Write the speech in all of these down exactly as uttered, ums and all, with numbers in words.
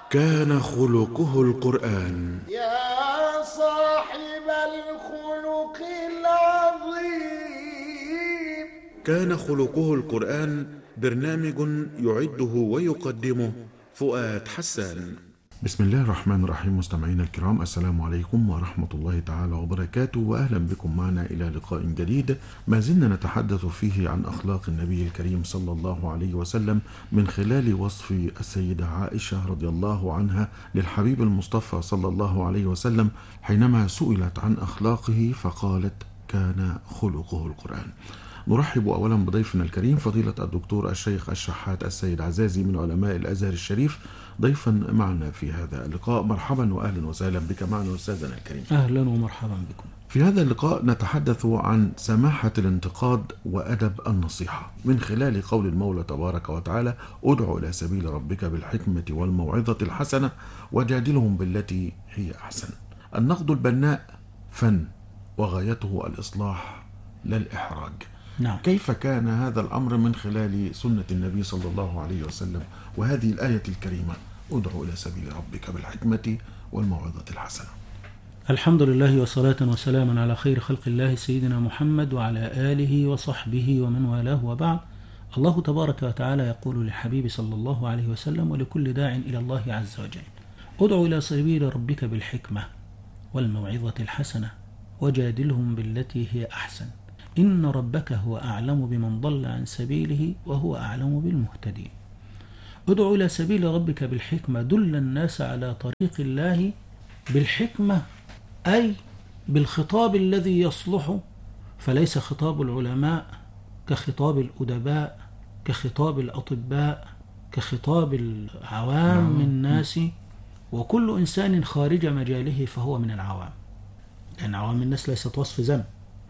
كان خلقه القرآن. يا صاحب الخلق العظيم. كان خلقه القرآن برنامج يعده ويقدمه فؤاد حسان. بسم الله الرحمن الرحيم. مستمعينا الكرام، السلام عليكم ورحمة الله تعالى وبركاته، وأهلا بكم معنا إلى لقاء جديد ما زلنا نتحدث فيه عن أخلاق النبي الكريم صلى الله عليه وسلم من خلال وصف السيدة عائشة رضي الله عنها للحبيب المصطفى صلى الله عليه وسلم حينما سئلت عن أخلاقه فقالت كان خلقه القرآن. نرحب أولا بضيفنا الكريم فضيلة الدكتور الشيخ الشحات السيد عزازي من علماء الأزهر الشريف ضيفا معنا في هذا اللقاء. مرحبا وأهلا وسهلا بك معنا أستاذنا الكريم. أهلا ومرحبا بكم. في هذا اللقاء نتحدث عن سماحة الانتقاد وأدب النصيحة من خلال قول المولى تبارك وتعالى: ادع إلى سبيل ربك بالحكمة والموعظة الحسنة وجادلهم بالتي هي أحسن. النقد البناء فن وغايته الإصلاح لا الإحراج. نعم. كيف كان هذا الأمر من خلال سنة النبي صلى الله عليه وسلم وهذه الآية الكريمة: ادعو إلى سبيل ربك بالحكمة والموعظة الحسنة؟ الحمد لله وصلاة وسلاما على خير خلق الله سيدنا محمد وعلى آله وصحبه ومن والاه، وبعد. الله تبارك وتعالى يقول للحبيب صلى الله عليه وسلم ولكل داع إلى الله عز وجل: ادعو إلى سبيل ربك بالحكمة والموعظة الحسنة وجادلهم بالتي هي أحسن إن ربك هو أعلم بمن ضل عن سبيله وهو أعلم بالمهتدين. ادعو إلى سبيل ربك بالحكمة، دل الناس على طريق الله بالحكمة، أي بالخطاب الذي يصلح، فليس خطاب العلماء كخطاب الأدباء، كخطاب الأطباء، كخطاب العوام من الناس، وكل إنسان خارج مجاله فهو من العوام، لأن عوام الناس ليست وصف ذم،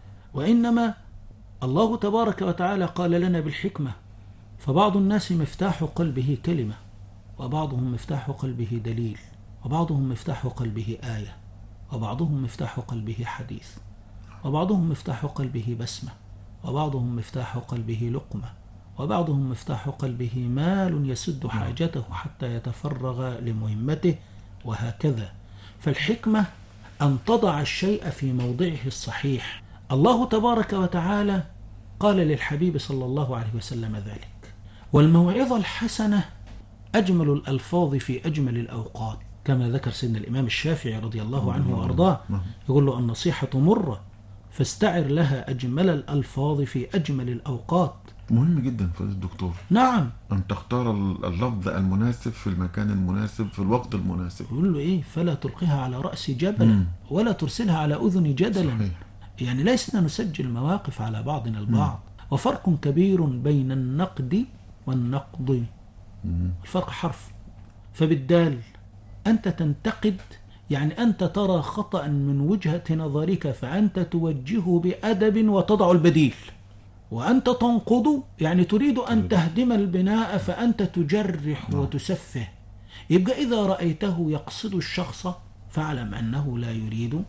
وإنما الله تبارك وتعالى قال لنا بالحكمة، فبعض الناس مفتاح قلبه كلمة، وبعضهم مفتاح قلبه دليل، وبعضهم مفتاح قلبه آية، وبعضهم مفتاح قلبه حديث، وبعضهم مفتاح قلبه بسمة، وبعضهم مفتاح قلبه لقمة، وبعضهم مفتاح قلبه مال يسد حاجته حتى يتفرغ لمهمته، وهكذا. فالحكمة أن تضع الشيء في موضعه الصحيح. الله تبارك وتعالى قال للحبيب صلى الله عليه وسلم ذلك. والموعظة الحسنة أجمل الألفاظ في أجمل الأوقات، كما ذكر سيدنا الإمام الشافعي رضي الله عنه وأرضاه، يقول له: النصيحة مرة فاستعر لها أجمل الألفاظ في أجمل الأوقات. مهم جدا فضيلة الدكتور. نعم. أن تختار اللفظ المناسب في المكان المناسب في الوقت المناسب. يقول له إيه؟ فلا تلقيها على رأس جبل ولا ترسلها على أذن جدلا. صحيح. يعني لسنا نسجل مواقف على بعضنا البعض. مم. وفرق كبير بين النقد والنقض. مم. الفرق حرف. فبالدال أنت تنتقد، يعني أنت ترى خطأ من وجهة نظرك فأنت توجهه بأدب وتضع البديل، وأنت تنقض يعني تريد أن تهدم البناء فأنت تجرح وتسفه. يبقى إذا رأيته يقصد الشخص فاعلم أنه لا يريد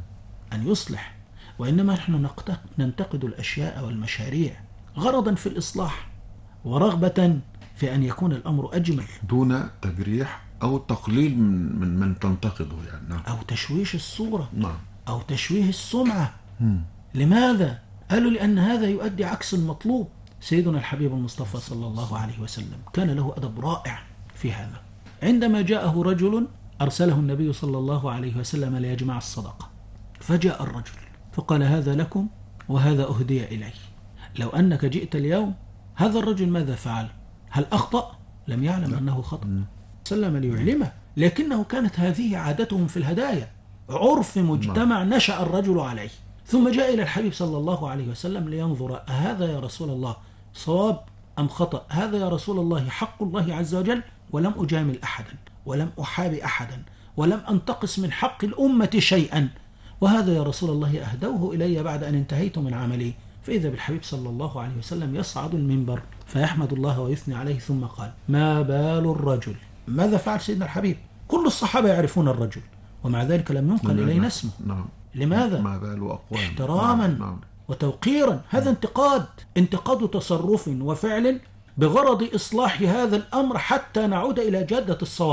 أن يصلح، وإنما نحن ننتقد الأشياء والمشاريع غرضا في الإصلاح ورغبة في أن يكون الأمر أجمل، دون تجريح أو تقليل من من, من تنتقده يعني. نعم. أو تشويش الصورة. نعم. أو تشويه السمعة. مم. لماذا؟ قالوا لأن هذا يؤدي عكس المطلوب. سيدنا الحبيب المصطفى صلى الله عليه وسلم كان له أدب رائع في هذا. عندما جاءه رجل أرسله النبي صلى الله عليه وسلم ليجمع الصدقة، فجاء الرجل فقال: هذا لكم وهذا أهدي إلي. لو أنك جئت اليوم هذا الرجل ماذا فعل؟ هل أخطأ؟ لم يعلم لا. أنه خطأ، سلم ليعلمه، لكنه كانت هذه عادتهم في الهدايا، عرف مجتمع نشأ الرجل عليه. ثم جاء إلى الحبيب صلى الله عليه وسلم لينظر: هذا يا رسول الله صواب أم خطأ؟ هذا يا رسول الله حق الله عز وجل، ولم أجامل أحدا ولم أحابي أحدا ولم أنتقص من حق الأمة شيئا، وهذا يا رسول الله أهدوه إلي بعد أن انتهيت من عملي. فإذا بالحبيب صلى الله عليه وسلم يصعد المنبر فيحمد الله ويثني عليه، ثم قال: ما بال الرجل. ماذا فعل سيدنا الحبيب؟ كل الصحابة يعرفون الرجل، ومع ذلك لم ينقل إلينا اسمه. نعم. لماذا؟ ما بال أقوام. احتراما. نعم. نعم. وتوقيرا. هذا انتقاد، انتقاد تصرف وفعل بغرض إصلاح هذا الأمر حتى نعود إلى جادة الصواب.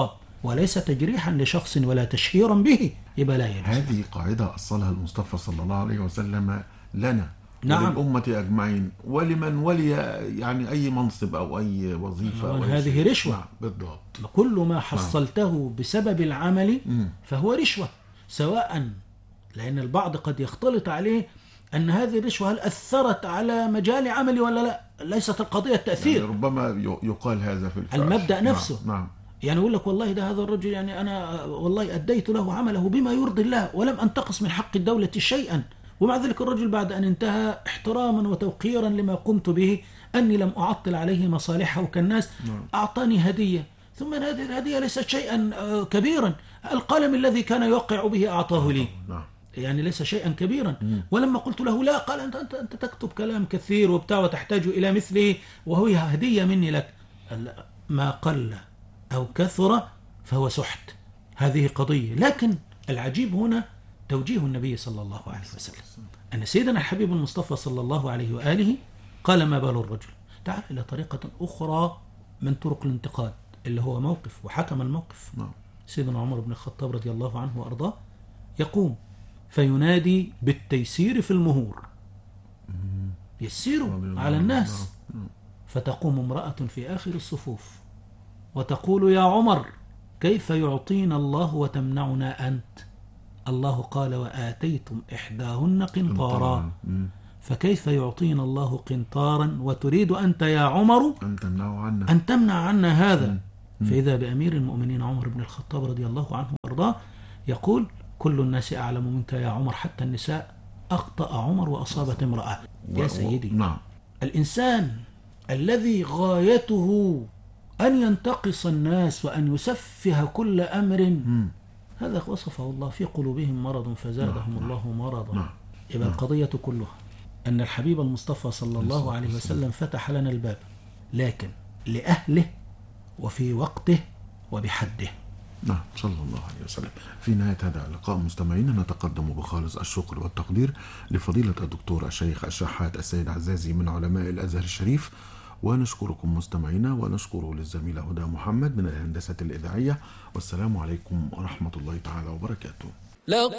وليس تجريحا لشخص ولا تشهيرا به، يبقى لا يجوز. هذه قاعدة أصلها المصطفى صلى الله عليه وسلم لنا، نعم، وللأمة أجمعين، ولمن ولي يعني أي منصب أو أي وظيفة أو هذه شيء. رشوة. نعم بالضبط. كل ما حصلته بسبب العمل مم. فهو رشوة، سواء لأن البعض قد يختلط عليه أن هذه الرشوة هل أثرت على مجال عملي ولا لا. ليست القضية التأثير، يعني ربما يقال هذا في الفراش. المبدأ نفسه. نعم. نعم. يعني يقول لك والله ده هذا الرجل يعني أنا والله أديت له عمله بما يرضي الله ولم أنتقص من حق الدولة شيئا، ومع ذلك الرجل بعد أن انتهى احتراما وتوقيرا لما قمت به أني لم أعطل عليه مصالحه كالناس، أعطاني هدية، ثم هذه الهدية ليست شيئا كبيرا، القلم الذي كان يوقع به أعطاه لي، يعني ليس شيئا كبيرا. ولما قلت له لا، قال أنت, أنت, أنت تكتب كلام كثير وبتاع وتحتاج إلى مثله وهو هدية مني لك. ما قل أو كثر فهو سحت، هذه قضية. لكن العجيب هنا توجيه النبي صلى الله عليه وسلم، أن سيدنا الحبيب المصطفى صلى الله عليه وآله قال ما بال الرجل. تعال إلى طريقة أخرى من طرق الانتقاد اللي هو موقف وحكم الموقف. سيدنا عمر بن الخطاب رضي الله عنه وأرضاه يقوم فينادي بالتيسير في المهور، يسيروا على الناس، فتقوم امرأة في آخر الصفوف وتقول يا عمر كيف يعطينا الله وتمنعنا أنت؟ الله قال وآتيتم إحداهن قنطارا، فكيف يعطينا الله قنطارا وتريد أنت يا عمر أن تمنع عنا, أن تمنع عنا هذا؟ فإذا بأمير المؤمنين عمر بن الخطاب رضي الله عنه وأرضاه يقول كل الناس أعلم منك يا عمر حتى النساء، أخطأ عمر وأصابت امرأة. يا سيدي، نعم. الإنسان الذي غايته أن ينتقص الناس وأن يسفه كل أمر، م. هذا وصفه الله في قلوبهم مرض فزادهم نعم. الله مرضا. نعم. يبقى نعم. القضية كلها أن الحبيب المصطفى صلى الله عليه وسلم فتح لنا الباب، لكن لأهله وفي وقته وبحده. نعم صلى الله عليه وسلم. في نهاية هذا اللقاء مستمعينا نتقدم بخالص الشكر والتقدير لفضيلة الدكتور الشيخ الشحات السيد عزازي من علماء الأزهر الشريف، ونشكركم مستمعينا، ونشكر للزميلة هدى محمد من الهندسة الإذاعية، والسلام عليكم ورحمة الله تعالى وبركاته.